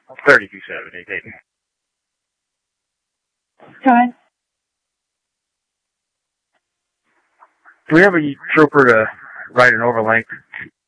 3270, Dayton. Time. Do we have a trooper to ride an overlength